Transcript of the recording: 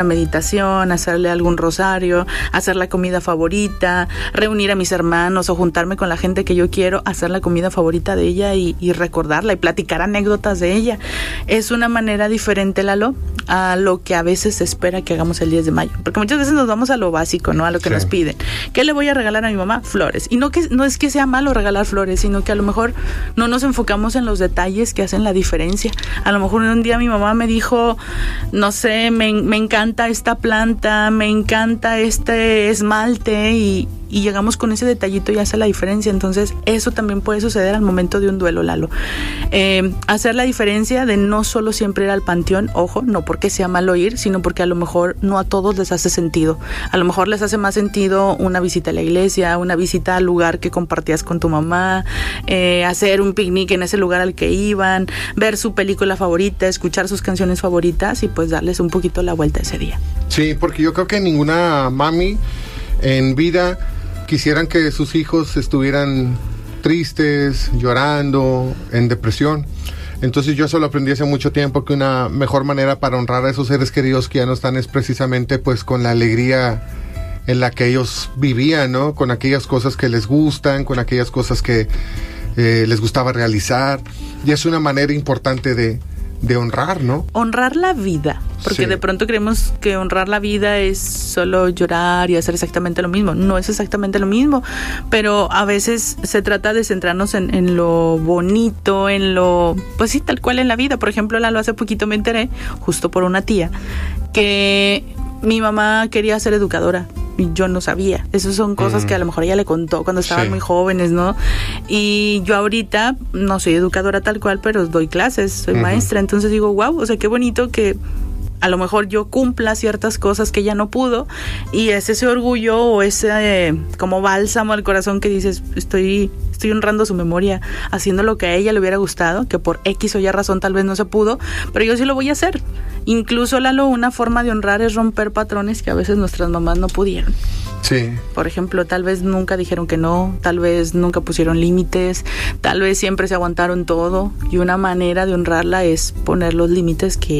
meditación, hacerle algún rosario, hacer la comida favorita, reunir a mis hermanos o juntarme con la gente que yo quiero, hacer la comida favorita de ella y recordarla y platicar anécdotas de ella. Es una manera diferente, Lalo, a lo que a veces se espera que hagamos el 10 de mayo. Porque muchas veces nos vamos a lo básico, ¿no? A lo que nos piden. ¿Qué le voy a regalar a mi mamá? Flores. Y no es que sea malo regalar flores, sino que a lo mejor no nos enfocamos en los detalles que hacen la diferencia. A lo mejor un día mi mamá me dijo, no sé, me encanta esta planta, me encanta este esmalte y llegamos con ese detallito y hace la diferencia. Entonces eso también puede suceder al momento de un duelo, Lalo. Hacer la diferencia de no solo siempre ir al panteón, ojo, no porque sea malo ir, sino porque a lo mejor no a todos les hace sentido. A lo mejor les hace más sentido una visita a la iglesia, una visita al lugar que compartías con tu mamá, hacer un picnic en ese lugar al que iban, ver su película favorita, escuchar sus canciones favoritas y pues darles un poquito la vuelta ese día. Sí, porque yo creo que ninguna mami en vida quisieran que sus hijos estuvieran tristes, llorando, en depresión. Entonces yo eso lo aprendí hace mucho tiempo, que una mejor manera para honrar a esos seres queridos que ya no están es precisamente pues con la alegría en la que ellos vivían, ¿no? Con aquellas cosas que les gustan, con aquellas cosas que les gustaba realizar. Y es una manera importante de honrar, ¿no? Honrar la vida, porque de pronto creemos que honrar la vida es solo llorar y hacer exactamente lo mismo. No es exactamente lo mismo, pero a veces se trata de centrarnos en lo bonito, en lo, pues sí, tal cual en la vida. Por ejemplo, hace poquito me enteré, justo por una tía, que mi mamá quería ser educadora y yo no sabía. Esas son cosas que a lo mejor ella le contó cuando estaban muy jóvenes, ¿no? Y yo ahorita no soy educadora tal cual, pero doy clases, soy maestra. Entonces digo, wow, o sea, qué bonito que a lo mejor yo cumpla ciertas cosas que ella no pudo, y es ese orgullo o ese como bálsamo al corazón que dices, estoy honrando su memoria, haciendo lo que a ella le hubiera gustado, que por X o Y razón tal vez no se pudo, pero yo sí lo voy a hacer. Incluso, Lalo, una forma de honrar es romper patrones que a veces nuestras mamás no pudieron. Sí. Por ejemplo, tal vez nunca dijeron que no, tal vez nunca pusieron límites, tal vez siempre se aguantaron todo, y una manera de honrarla es poner los límites que